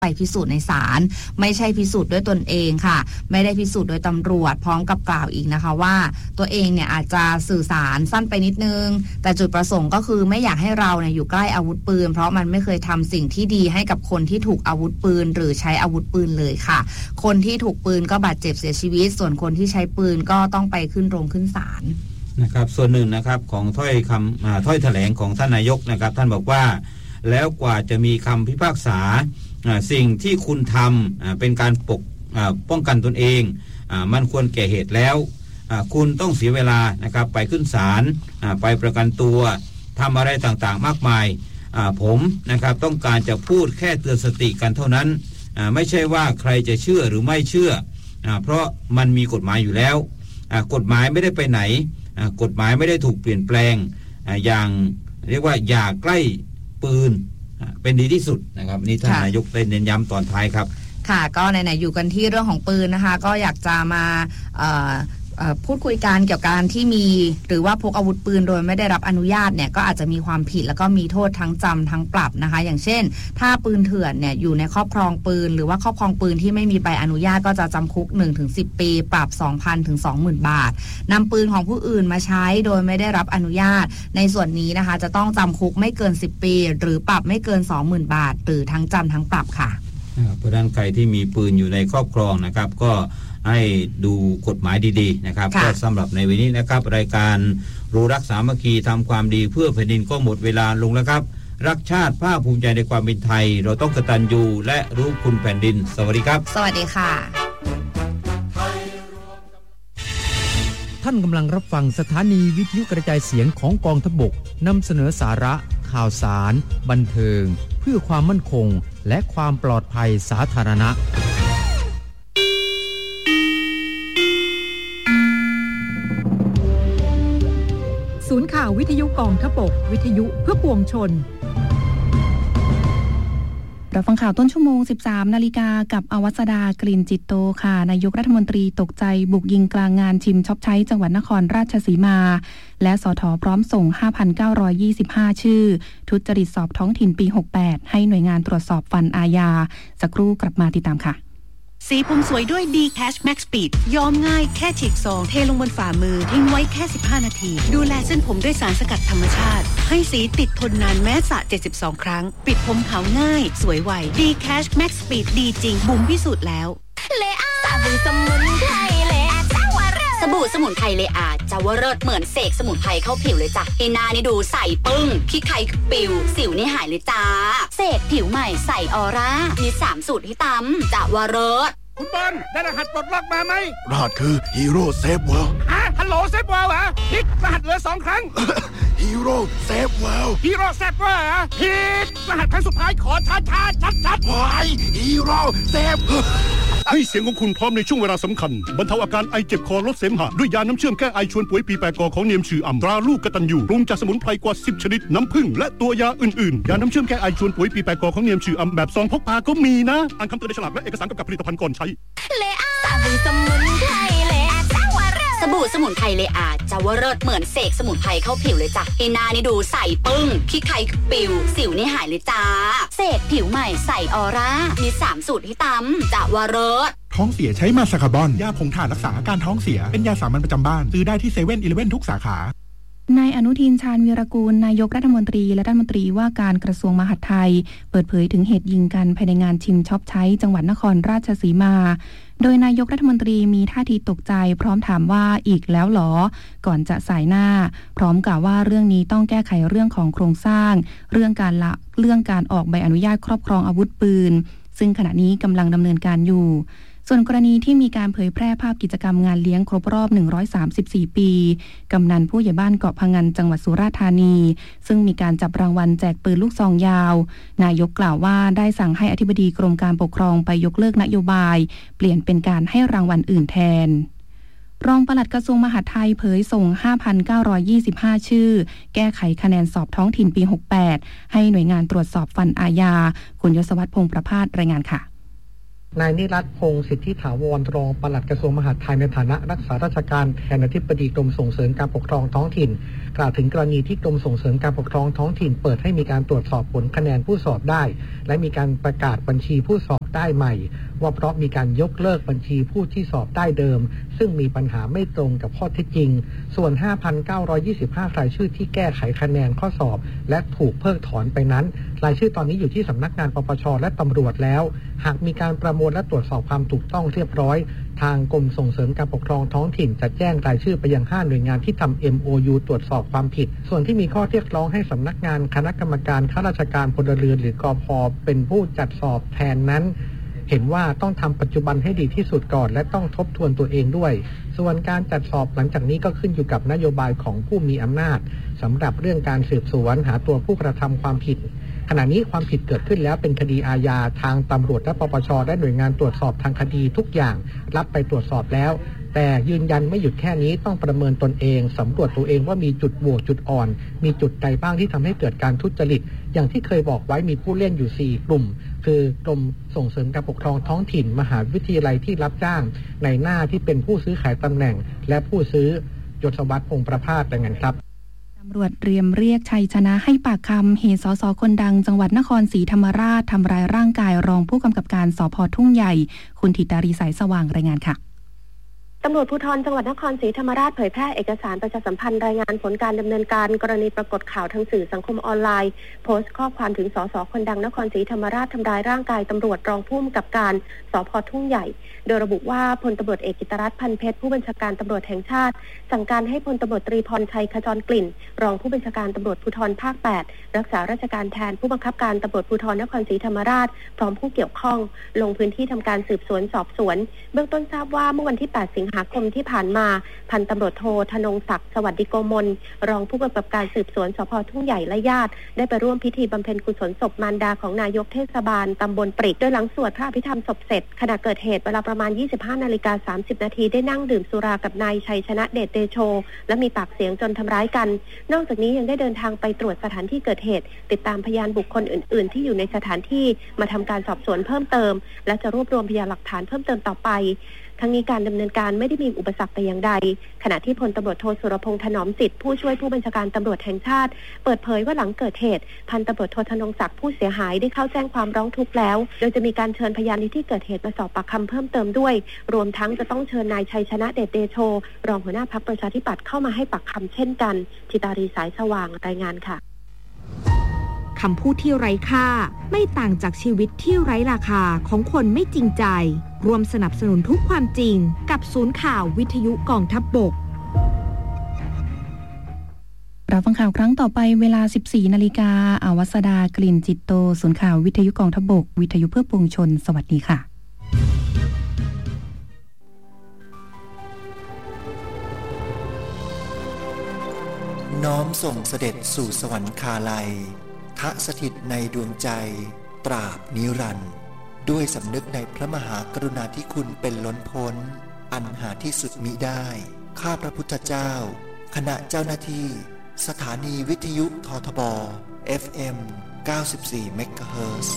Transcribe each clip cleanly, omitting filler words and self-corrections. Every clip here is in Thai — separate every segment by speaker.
Speaker 1: ไปพิสูจน์ในศาลไม่ใช่พิสูจน์ด้วยตนเองค่ะไม่ได้พิสูจน์โดยตำรวจพร้อมกับกล่าวอีกนะคะว่าตัวเองเนี่ยอาจจะสื่อสารสั้นไปนิดนึงแต่จุดประสงค์ก็คือไม่อยากให้เราเนี่ยอยู่ใกล้อาวุธปืนเพราะมันไม่เคยทำสิ่งที่ดีให้กับคนที่ถูกอาวุธปืนหรือใช้อาวุธปืนเลยค่ะคนที่ถูกปืนก็บาดเจ็บเสียชีวิตส่วนคนที่ใช้ปืนก็ต้องไปขึ้นโรงขึ้นศาล
Speaker 2: นะครับส่วนหนึ่งนะครับของถ้อยแถลงของท่านนายกนะครับท่านบอกว่าแล้วกว่าจะมีคำพิพากษาสิ่งที่คุณทำเป็นการป้องกันตนเองมันควรแก่เหตุแล้วคุณต้องเสียเวลานะครับไปขึ้นศาลไปประกันตัวทำอะไรต่างๆมากมายผมนะครับต้องการจะพูดแค่เตือนสติกันเท่านั้นไม่ใช่ว่าใครจะเชื่อหรือไม่เชื่อเพราะมันมีกฎหมายอยู่แล้วกฎหมายไม่ได้ไปไหนกฎหมายไม่ได้ถูกเปลี่ยนแปลงอย่างเรียกว่าอย่าใกล้ปืนเป็นดีที่สุดนะครับนี่ท่านนายกได้เน้นย้ำตอนท้ายครับ
Speaker 1: ค่ะก็ไหนๆอยู่กันที่เรื่องของปืนนะคะก็อยากจะมาพูดคุยกันเกี่ยวกับการที่มีหรือว่าพกอาวุธปืนโดยไม่ได้รับอนุญาตเนี่ยก็อาจจะมีความผิดแล้วก็มีโทษทั้งจำทั้งปรับนะคะอย่างเช่นถ้าปืนเถื่อนเนี่ยอยู่ในครอบครองปืนหรือว่าครอบครองปืนที่ไม่มีใบอนุญาตก็จะจำคุก 1-10 ปีปรับ 2,000 ถึง 20,000 บาทนำปืนของผู้อื่นมาใช้โดยไม่ได้รับอนุญาตในส่วนนี้นะคะจะต้องจำคุกไม่เกิน10ปีหรือปรับไม่เกิน 20,000 บาทหรือทั้งจำทั้งปรับค่ะ
Speaker 2: เพราะฉะนั้นใครที่มีปืนอยู่ในครอบครองนะครับก็ให้ดูกฎหมายดีๆนะครับก็สำหรับในวันนี้นะครับรายการรู้รักสามัคคีทำความดีเพื่อแผ่นดินก็หมดเวลาลงแล้วครับรักชาติภาคภูมิใจในความเป็นไทยเราต้องกตัญญูและรู้คุณแผ่นดินสวัสดีครับ
Speaker 1: สวัสดีค่ะ
Speaker 3: ท่านกำลังรับฟังสถานีวิทยุกระจายเสียงของกองทัพบกนำเสนอสาระข่าวสารบันเทิงเพื่อความมั่นคงและความปลอดภัยสาธารณะ
Speaker 4: ศูนย์ข่าววิทยุกองทัพบกวิทยุเพื่อปวงชน
Speaker 5: เราฟังข่าวต้นชั่วโมง 13 นาฬิกากับอวัสดากลิ่นจิตโตค่ะนายกรัฐมนตรีตกใจบุกยิงกลางงานชิมช็อปใช้จังหวัดนครราชสีมาและสท.พร้อมส่ง 5,925 ชื่อทุจริตสอบท้องถิ่นปี 68 ให้หน่วยงานตรวจสอบฟันอาญาสักครู่กลับมาติดตามค่ะ
Speaker 6: สีผมสวยด้วย D-Cash Max Speed ย้อมง่ายแค่ฉีกซองเทลงบนฝ่ามือทิ้งไว้แค่15นาทีดูแลเส้นผมด้วยสารสกัดธรรมชาติให้สีติดทนนานแม้สระ72ครั้งปิดผมขาวง่ายสวยไว D-Cash Max Speed ดีจริงบุ๋มพิสูจน์แล้ว
Speaker 7: เลอาสบู่สมุนไพรเลอาจาวเริศสบู่สมุนไพรเลอาจาวเริศเหมือนเสกสมุนไพรเข้าผิวเลยจ้ะหน้านี่ดูใสปึ้งขี้ไข่ปิวสิวนี่หายเลยจ้าเสกผิวใหม่ใสออร่ามี3สูตรให้ตำจาวเริศ
Speaker 8: คุณบอลได้รหัสปลดล็อกมาไหม
Speaker 9: รหัสคือฮีโร่เซฟเวิลด์
Speaker 8: ฮัลโหลเซฟเวิลด์เหรอพลิกรหัสเหลือ2ครั้ง
Speaker 9: ฮีโร่เซฟเวิลด์
Speaker 8: ฮีโร่เซฟเวิลด์เหรอผิดรหัสครั้งสุดท้ายขอช้าๆชัด
Speaker 9: ๆวายฮีโร่เซฟ
Speaker 10: ให้เสียงของคุณพร้อมในช่วงเวลาสำคัญบรรเทาอาการไอเจ็บคอลดเสมหะด้วยยาน้ำเชื่อมแก้ไอชวนป่วยปีแปรกอของเนียมชื่อตราลูกกตัญญูปรุงจากสมุนไพรกว่า10ชนิดน้ำผึ้งและตัวยาอื่นๆยาน้ำเชื่อมแก้ไอชวนป่วยปีแปรกอของเนียมชื่อแบบซองพกพาก็มีนะอ่านคำเตือนในฉลากและเอกสารกำกับผลิตภัณฑ์ก่อนใช้
Speaker 7: เลอาสบู่สมุนไพรเลอาจาวเริศสบู่สมุนไพรเลอาจาวเริศเหมือนเสกสมุนไพรเข้าผิวเลยจ้ะหน้านี่ดูใสปึ้งขี้ไข่ปิวสิวนี่หายเลยจ้าเสกผิวใหม่ใสออร่ามี3สูตรให้ตำจาวเริศ
Speaker 11: ท้องเสียใช้มาสคาร์บอนยาผงถ่านรักษาอาการท้องเสียเป็นยาสามัญประจำบ้านซื้อได้ที่7-11ทุกสาขาน
Speaker 5: ายอนุทินชาญวีรกูลนายกรัฐมนตรีและรัฐมนตรีว่าการกระทรวงมหาดไทยเปิดเผยถึงเหตุยิงกันภายในงานชิมช็อปใช้จังหวัดนครราชสีมาโดยนายกรัฐมนตรีมีท่าทีตกใจพร้อมถามว่าอีกแล้วหรอก่อนจะสายหน้าพร้อมกล่าวว่าเรื่องนี้ต้องแก้ไขเรื่องของโครงสร้างเรื่องการออกใบอนุญาตครอบครองอาวุธปืนซึ่งขณะนี้กำลังดำเนินการอยู่ส่วนกรณีที่มีการเผยแพร่ภาพกิจกรรมงานเลี้ยงครบรอบ134ปีกำนันผู้ใหญ่บ้านเกาะพะงันจังหวัดสุราษฎร์ธานีซึ่งมีการจับรางวัลแจกปืนลูกซองยาวนายกกล่าวว่าได้สั่งให้อธิบดีกรมการปกครองไปยกเลิกนโยบายเปลี่ยนเป็นการให้รางวัลอื่นแทนรองปลัดกระทรวงมหาดไทยเผยส่ง 5,925 ชื่อแก้ไขคะแนนสอบท้องถิ่นปี 68ให้หน่วยงานตรวจสอบฟันอาญาคุณยศวัฒน์พงษ์ประภาสรายงานค่ะ
Speaker 12: นายนิรัตน์พงษ์สิทธิถาวรรองปลัดกระทรวงมหาดไทยในฐานะรักษาราชการแทนอธิบดีกรมส่งเสริมการปกครองท้องถิ่นกล่าวถึงกรณีที่กรมส่งเสริมการปกครองท้องถิ่นเปิดให้มีการตรวจสอบผลคะแนนผู้สอบได้และมีการประกาศบัญชีผู้สอบได้ใหม่ว่าเพราะมีการยกเลิกบัญชีผู้ที่สอบได้เดิมซึ่งมีปัญหาไม่ตรงกับข้อเท็จจริงส่วน 5,925 รายชื่อที่แก้ไขคะแนนข้อสอบและถูกเพิกถอนไปนั้นรายชื่อตอนนี้อยู่ที่สำนักงานปปชและตำรวจแล้วหากมีการประมวลและตรวจสอบความถูกต้องเรียบร้อยทางกรมส่งเสริมการปกครองท้องถิ่นจะแจ้งรายชื่อไปยัง5หน่วยงานที่ทำ MOU ตรวจสอบความผิดส่วนที่มีข้อเรียกร้องให้สำนักงานคณะกรรมการข้าราชการพลเรือนหรือกพ.เป็นผู้จัดสอบแทนนั้นเห็นว่าต้องทำปัจจุบันให้ดีที่สุดก่อนและต้องทบทวนตัวเองด้วยส่วนการจัดสอบหลังจากนี้ก็ขึ้นอยู่กับนโยบายของผู้มีอำนาจสำหรับเรื่องการสืบสวนหาตัวผู้กระทำความผิดขณะนี้ความผิดเกิดขึ้นแล้วเป็นคดีอาญาทางตำรวจและปปชและหน่วยงานตรวจสอบทางคดีทุกอย่างรับไปตรวจสอบแล้วแต่ยืนยันไม่หยุดแค่นี้ต้องประเมินตนเองสำรวจตัวเองว่ามีจุดบวกจุดอ่อนมีจุดใดบ้างที่ทำให้เกิดการทุจริตอย่างที่เคยบอกไว้มีผู้เล่นอยู่4กลุ่มคือกรมส่งเสริมการปกครองท้องถิ่นมหาวิทยาลัยที่รับจ้างในหน้าที่เป็นผู้ซื้อขายตำแหน่งและผู้ซื้อยศวัฒน์พงษ์ประภาสดังนั้นครับ
Speaker 5: ตำรวจเตรียมเรียกชัยชนะให้ปากคำเหตุสสคนดังจังหวัดนครศรีธรรมราชทำร้ายร่างกายรองผู้กำกับการสภ.ทุ่งใหญ่คุณธิตารีสายสว่างรายงานค่ะ
Speaker 13: ตำรวจภูธรจังหวัดนครศรีธรรมราชเผยแพร่เอกสารประชาสัมพันธ์รายงานผลการดำเนินการกรณีปรากฏข่าวทางสื่อสังคมออนไลน์โพสต์ข้อความถึงสสคนดังนครศรีธรรมราชทำร้ายร่างกายตำรวจรองผู้กำกับการสภ.ทุ่งใหญ่โดยระบุว่าพลตำรวจเอกกิตรัตน์พันเพชรผู้บัญชาการตำรวจแห่งชาติสั่งการให้พลตำรวจตรีพรชัยขจรกลิ่นรองผู้บัญชาการตำรวจภูธรภาค 8รักษาราชการแทนผู้บังคับการตำรวจภูธรนครศรีธรรมราชพร้อมผู้เกี่ยวข้องลงพื้นที่ทำการสืบสวนสอบสวนเบื้องต้นทราบว่าเมื่อวันที่8สิงหาคมที่ผ่านมาพันตำรวจโทธนงศักดิ์สวัสดิโกมลรองผู้กำกับการสืบสวนสภ.ทุ่งใหญ่และญาติได้ไปร่วมพิธีบำเพ็ญกุศลศพมารดาของนายกเทศบาลตำบลปริกโดยหลังสวดพระอภิธรรมศพเสร็จขณะเกิดเหตุเวลาประมาณ 25:30 นาทีได้นั่งดื่มสุรากับนายชัยชนะเดชเตโชและมีปากเสียงจนทำร้ายกันนอกจากนี้ยังได้เดินทางไปตรวจสถานที่เกิดเหตุติดตามพยานบุคคลอื่นๆที่อยู่ในสถานที่มาทำการสอบสวนเพิ่มเติมและจะรวบรวมพยานหลักฐานเพิ่มเติมต่อไปทั้งนี้การดำเนินการไม่ได้มีอุปสรรคแต่อย่างใดขณะที่พลตำรวจโทสุรพงษ์ถนอมจิตผู้ช่วยผู้บัญชาการตำรวจแห่งชาติเปิดเผยว่าหลังเกิดเหตุพันตำรวจโทธนงศักดิ์ผู้เสียหายได้เข้าแจ้งความร้องทุกข์แล้วโดยจะมีการเชิญพยานในที่เกิดเหตุมาสอบปากคำเพิ่มเติมด้วยรวมทั้งจะต้องเชิญนายชัยชนะเดชเตโชรองหัวหน้าพรรคประชาธิปัตย์เข้ามาให้ปากคำเช่นกันธิตารีสายสว่างรายงานค่ะ
Speaker 14: คำพูดที่ไร้ค่าไม่ต่างจากชีวิตที่ไร้ราคาของคนไม่จริงใจรวมสนับสนุนทุกความจริงกับศูนย์ข่าววิทยุกองทัพบก
Speaker 5: รับฟังข่าวครั้งต่อไปเวลา 14 นาฬิกาอวสดากลิ่นจิตโตศูนย์ข่าววิทยุกองทัพบกวิทยุเพื่อปวงชนสวัสดีค่ะ
Speaker 15: น้อมส่งเสด็จสู่สวรรคาลัยทะสถิตในดวงใจตราบนิรันดร์ด้วยสำนึกในพระมหากรุณาธิคุณเป็นล้นพ้นอันหาที่สุดมิได้ข้าพระพุทธเจ้าคณะเจ้าหน้าที่สถานีวิทยุททบ FM 94 เมกะเฮิรตซ์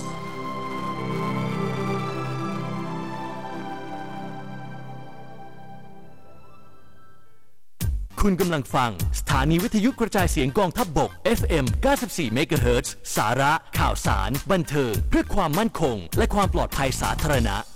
Speaker 16: คุณกำลังฟังสถานีวิทยุกระจายเสียงกองทัพบก FM 94 เมกะเฮิรตซ์สาระข่าวสารบันเทิงเพื่อความมั่นคงและความปลอดภัยสาธารณะ